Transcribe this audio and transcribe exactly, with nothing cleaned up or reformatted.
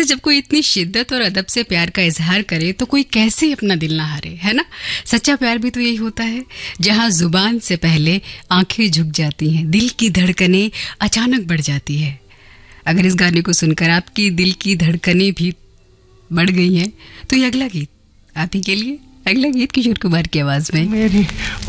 जब कोई इतनी शिद्दत और अदब से प्यार का इजहार करे तो कोई कैसे अपना दिल ना हारे, है ना। सच्चा प्यार भी तो यही होता है, जहां जुबान से पहले आंखें झुक जाती हैं, दिल की धड़कनें अचानक बढ़ जाती है। अगर इस गाने को सुनकर आपकी दिल की धड़कनें भी बढ़ गई हैं तो ये अगला गीत आप ही के लिए, अगला गीत किशोर कुमार की आवाज में।